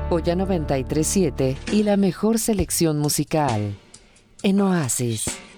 Joya 93.7 y la mejor selección musical en Oasis.